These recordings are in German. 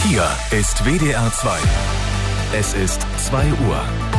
Hier ist WDR 2. Es ist 2 Uhr.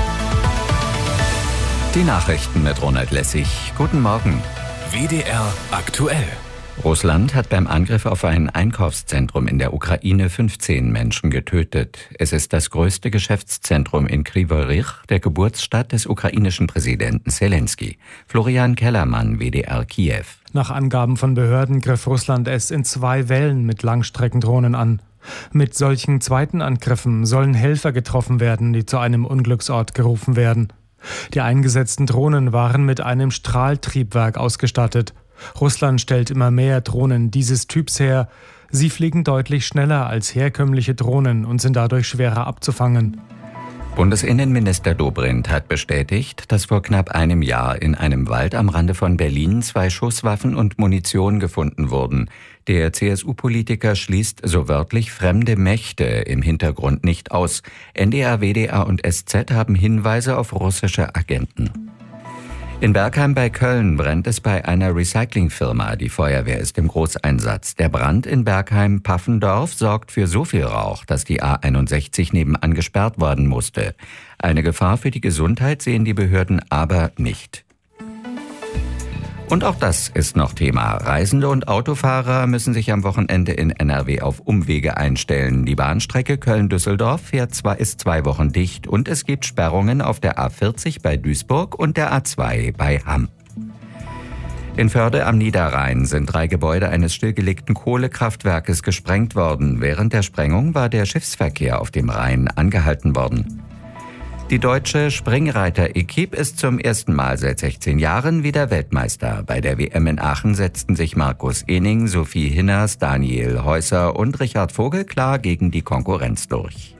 Die Nachrichten mit Ronald Lessig. Guten Morgen. WDR aktuell. Russland hat beim Angriff auf ein Einkaufszentrum in der Ukraine 15 Menschen getötet. Es ist das größte Geschäftszentrum in Kryvyi Rih, der Geburtsstadt des ukrainischen Präsidenten Selenskyj. Florian Kellermann, WDR Kiew. Nach Angaben von Behörden griff Russland es in 2 Wellen mit Langstreckendrohnen an. Mit solchen zweiten Angriffen sollen Helfer getroffen werden, die zu einem Unglücksort gerufen werden. Die eingesetzten Drohnen waren mit einem Strahltriebwerk ausgestattet. Russland stellt immer mehr Drohnen dieses Typs her. Sie fliegen deutlich schneller als herkömmliche Drohnen und sind dadurch schwerer abzufangen. Bundesinnenminister Dobrindt hat bestätigt, dass vor knapp einem Jahr in einem Wald am Rande von Berlin 2 Schusswaffen und Munition gefunden wurden. Der CSU-Politiker schließt so wörtlich fremde Mächte im Hintergrund nicht aus. NDR, WDR und SZ haben Hinweise auf russische Agenten. In Bergheim bei Köln brennt es bei einer Recyclingfirma. Die Feuerwehr ist im Großeinsatz. Der Brand in Bergheim-Paffendorf sorgt für so viel Rauch, dass die A61 nebenan gesperrt werden musste. Eine Gefahr für die Gesundheit sehen die Behörden aber nicht. Und auch das ist noch Thema. Reisende und Autofahrer müssen sich am Wochenende in NRW auf Umwege einstellen. Die Bahnstrecke Köln-Düsseldorf ist 2 Wochen dicht und es gibt Sperrungen auf der A40 bei Duisburg und der A2 bei Hamm. In Förde am Niederrhein sind 3 Gebäude eines stillgelegten Kohlekraftwerkes gesprengt worden. Während der Sprengung war der Schiffsverkehr auf dem Rhein angehalten worden. Die deutsche Springreiter-Equipe ist zum ersten Mal seit 16 Jahren wieder Weltmeister. Bei der WM in Aachen setzten sich Markus Ening, Sophie Hinners, Daniel Häuser und Richard Vogel klar gegen die Konkurrenz durch.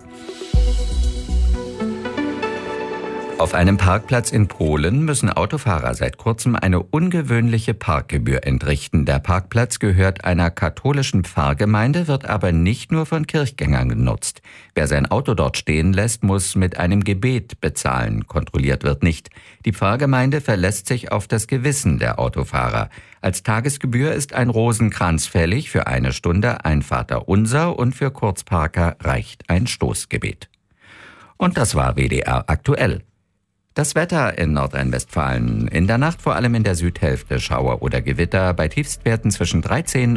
Auf einem Parkplatz in Polen müssen Autofahrer seit kurzem eine ungewöhnliche Parkgebühr entrichten. Der Parkplatz gehört einer katholischen Pfarrgemeinde, wird aber nicht nur von Kirchgängern genutzt. Wer sein Auto dort stehen lässt, muss mit einem Gebet bezahlen. Kontrolliert wird nicht. Die Pfarrgemeinde verlässt sich auf das Gewissen der Autofahrer. Als Tagesgebühr ist ein Rosenkranz fällig, für 1 Stunde ein Vaterunser und für Kurzparker reicht ein Stoßgebet. Und das war WDR aktuell. Das Wetter in Nordrhein-Westfalen. In der Nacht vor allem in der Südhälfte Schauer oder Gewitter bei Tiefstwerten zwischen 13